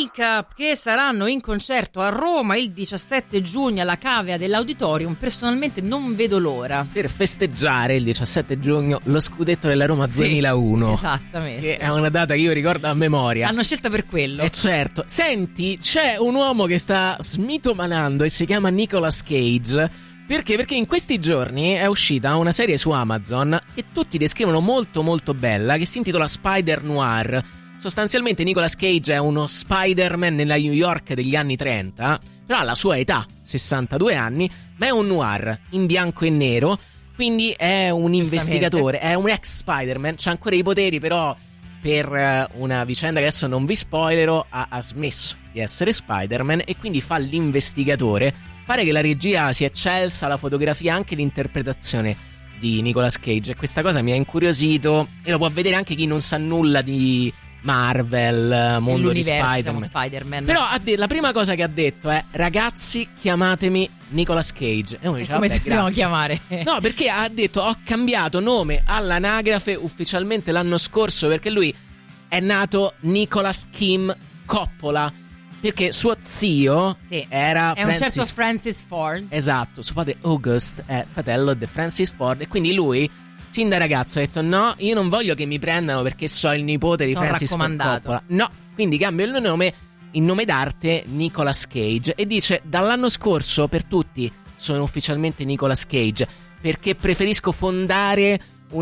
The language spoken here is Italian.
Makeup, che saranno in concerto a Roma il 17 giugno alla Cavea dell'Auditorium. Personalmente non vedo l'ora per festeggiare il 17 giugno lo scudetto della Roma 2001. Esattamente, che è una data che io ricordo a memoria. L'hanno scelta per quello. Certo. Senti, c'è un uomo che sta smitomanando e si chiama Nicolas Cage. Perché? Perché in questi giorni è uscita una serie su Amazon che tutti descrivono molto molto bella, che si intitola Spider Noir. Sostanzialmente Nicolas Cage è uno Spider-Man nella New York degli anni 30, però ha la sua età, 62 anni, ma è un noir in bianco e nero, quindi è un investigatore, è un ex Spider-Man, c'ha ancora i poteri, però per una vicenda che adesso non vi spoilerò ha smesso di essere Spider-Man e quindi fa l'investigatore. Pare che la regia sia eccelsa, la fotografia, anche l'interpretazione di Nicolas Cage, e questa cosa mi ha incuriosito, e lo può vedere anche chi non sa nulla di Marvel, mondo di Spider-Man. Però la prima cosa che ha detto è: ragazzi, chiamatemi Nicolas Cage. E uno dice: come vabbè, ti dobbiamo chiamare? No, perché ha detto: ho cambiato nome all'anagrafe ufficialmente l'anno scorso, perché lui è nato Nicholas Kim Coppola, perché suo zio era un certo Francis Ford. Esatto, suo padre August è fratello di Francis Ford, e quindi lui sin da ragazzo ha detto: no, io non voglio che mi prendano perché so il nipote di Francis Ford Coppola. No, quindi cambio il nome in nome d'arte Nicolas Cage, e dice: dall'anno scorso per tutti sono ufficialmente Nicolas Cage, perché preferisco fondare